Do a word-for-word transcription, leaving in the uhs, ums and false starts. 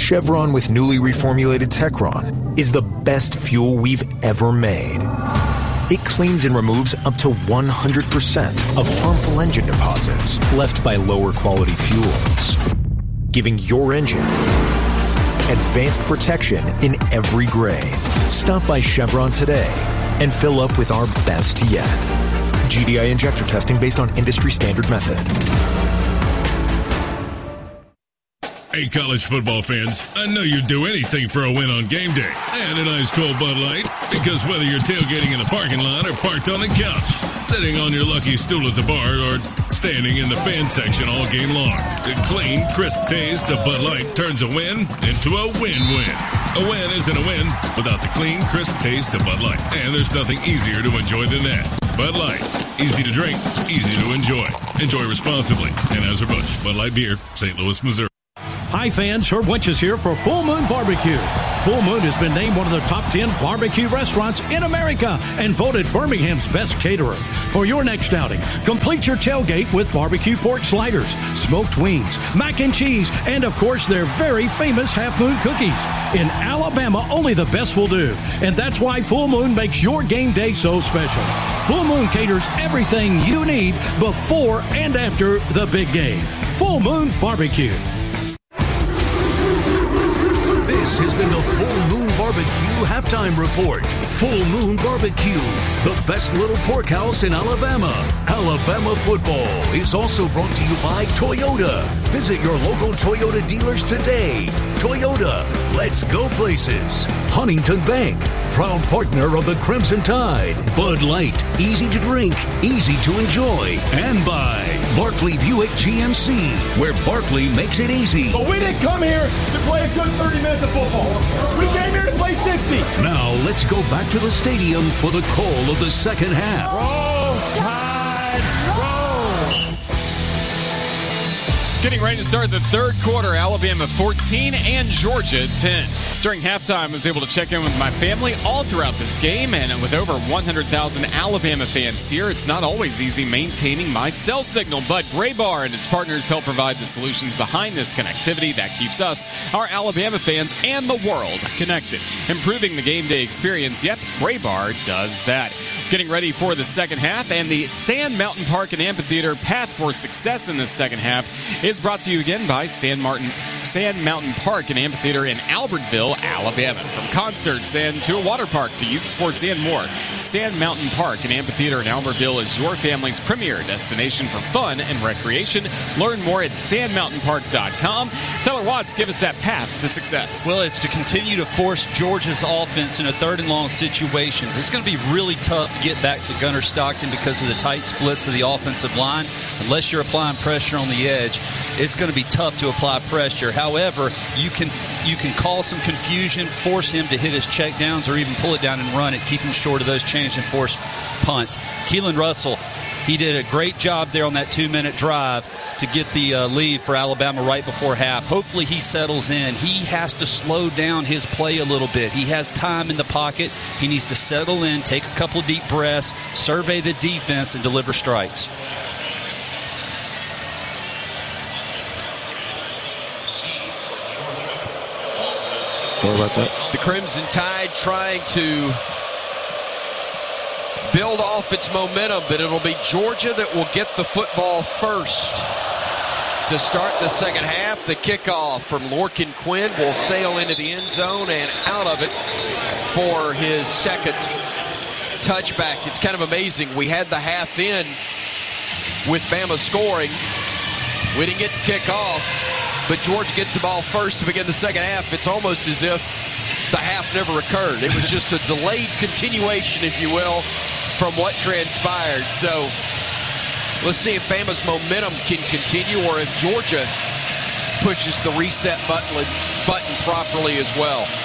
Chevron with newly reformulated Techron is the best fuel we've ever made. It cleans and removes up to one hundred percent of harmful engine deposits left by lower quality fuels, giving your engine advanced protection in every grade. Stop by Chevron today and fill up with our best yet. G D I injector testing based on industry standard method. Hey, college football fans, I know you'd do anything for a win on game day and an ice cold Bud Light, because whether you're tailgating in a parking lot or parked on the couch, sitting on your lucky stool at the bar, or standing in the fan section all game long, the clean, crisp taste of Bud Light turns a win into a win-win. A win isn't a win without the clean, crisp taste of Bud Light, and there's nothing easier to enjoy than that. Bud Light. Easy to drink, easy to enjoy. Enjoy responsibly. Anheuser-Busch, Bud Light Beer, Saint Louis, Missouri. Hi fans, Herb Winch is here for Full Moon Barbecue. Full Moon has been named one of the top ten barbecue restaurants in America and voted Birmingham's best caterer. For your next outing, complete your tailgate with barbecue pork sliders, smoked wings, mac and cheese, and of course their very famous Half Moon cookies. In Alabama, only the best will do. And that's why Full Moon makes your game day so special. Full Moon caters everything you need before and after the big game. Full Moon Barbecue. This has been the Full Moon Barbecue Halftime Report. Full Moon Barbecue, the best little pork house in Alabama. Alabama football is also brought to you by Toyota. Visit your local Toyota dealers today. Toyota, let's go places. Huntington Bank, proud partner of the Crimson Tide. Bud Light, easy to drink, easy to enjoy. And by Barkley Buick G M C, where Barkley makes it easy. But we didn't come here to play a good thirty minutes of football. We came here to play sixty. Now let's go back to the stadium for the call of the second half. Roll Tide, roll! Getting ready to start the third quarter. Alabama fourteen and Georgia ten. During halftime, I was able to check in with my family all throughout this game, and with over one hundred thousand Alabama fans here, it's not always easy maintaining my cell signal, but Graybar and its partners help provide the solutions behind this connectivity that keeps us, our Alabama fans, and the world connected. Improving the game day experience, yep, Graybar does that. Getting ready for the second half, and the Sand Mountain Park and Amphitheater path for success in this second half is brought to you again by Sand Mountain, Sand Mountain Park and Amphitheater in Albertville, Alabama. From concerts and to a water park to youth sports and more, Sand Mountain Park and Amphitheater in Albertville is your family's premier destination for fun and recreation. Learn more at sand mountain park dot com. Taylor Watts, give us that path to success. Well, it's to continue to force Georgia's offense into third and long situations. It's going to be really tough to get back to Gunnar Stockton because of the tight splits of the offensive line. Unless you're applying pressure on the edge, it's going to be tough to apply pressure. However, you can you can call some confusion, force him to hit his check downs, or even pull it down and run it, keep him short of those change and force punts. Keelan Russell, he did a great job there on that two-minute drive to get the uh, lead for Alabama right before half. Hopefully he settles in. He has to slow down his play a little bit. He has time in the pocket. He needs to settle in, take a couple of deep breaths, survey the defense, and deliver strikes. Sorry about that. The Crimson Tide trying to build off its momentum, but it'll be Georgia that will get the football first to start the second half. The kickoff from Lorcan Quinn will sail into the end zone and out of it for his second touchback. It's kind of amazing. We had the half in with Bama scoring. We didn't get to kick off, but Georgia gets the ball first to begin the second half. It's almost as if the half never occurred. It was just a delayed continuation, if you will, from what transpired. So let's see if Bama's momentum can continue, or if Georgia pushes the reset button, button properly as well.